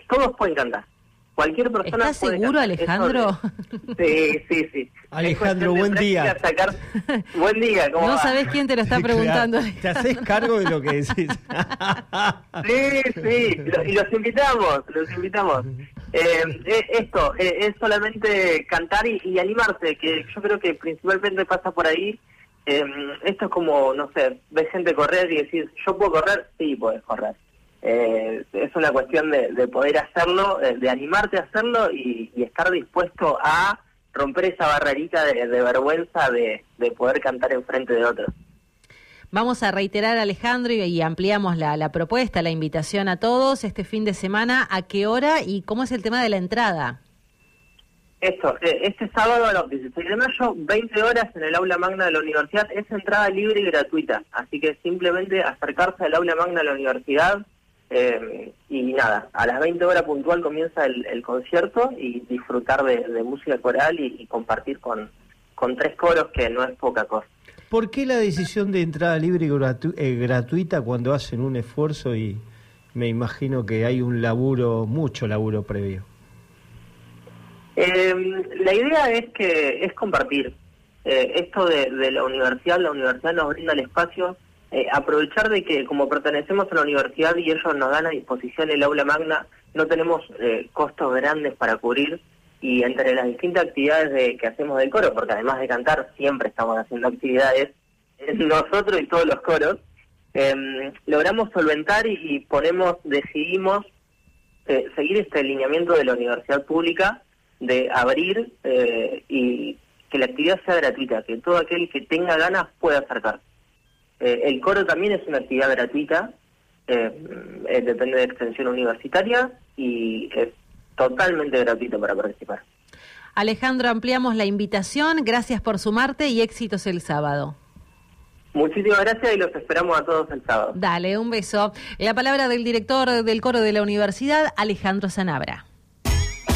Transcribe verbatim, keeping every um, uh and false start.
todos pueden cantar. Cualquier persona ¿Estás puede seguro, cantar. Alejandro? Sí, sí, sí. Alejandro, buen día. Sacar... Buen día, ¿cómo No va? sabés quién te lo está preguntando. Claro, te haces cargo de lo que decís. Sí, sí, lo- y los invitamos, los invitamos. Eh, eh, esto, eh, es solamente cantar y, y animarse, que yo creo que principalmente pasa por ahí. Eh, esto es como, no sé, ves gente correr y decir, ¿yo puedo correr? Sí, puedes correr. Eh, es una cuestión de, de poder hacerlo, eh, de animarte a hacerlo y, y estar dispuesto a romper esa barrerita de, de vergüenza de, de poder cantar enfrente de otros. Vamos a reiterar, Alejandro, y, y ampliamos la, la propuesta, la invitación a todos este fin de semana. ¿A qué hora y cómo es el tema de la entrada? Esto, eh, este sábado a los dieciséis de mayo, veinte horas en el aula magna de la universidad, es entrada libre y gratuita, así que simplemente acercarse al aula magna de la universidad eh, y nada, a las veinte horas puntual comienza el, el concierto y disfrutar de, de música coral y, y compartir con, con tres coros, que no es poca cosa. ¿Por qué la decisión de entrada libre y gratu- eh, gratuita cuando hacen un esfuerzo y me imagino que hay un laburo, mucho laburo previo? Eh, la idea es que es compartir. Eh, esto de, de la universidad, la universidad nos brinda el espacio, eh, aprovechar de que como pertenecemos a la universidad y ellos nos dan a disposición el aula magna, no tenemos eh, costos grandes para cubrir, y entre las distintas actividades de, que hacemos del coro, porque además de cantar siempre estamos haciendo actividades, eh, nosotros y todos los coros, eh, logramos solventar y, y ponemos, decidimos eh, seguir este lineamiento de la universidad pública de abrir eh, y que la actividad sea gratuita, que todo aquel que tenga ganas pueda acercarse. Eh, el coro también es una actividad gratuita, eh, eh, depende de extensión universitaria y es totalmente gratuito para participar. Alejandro, ampliamos la invitación. Gracias por sumarte y éxitos el sábado. Muchísimas gracias y los esperamos a todos el sábado. Dale, un beso. La palabra del director del coro de la universidad, Alejandro Sanabra.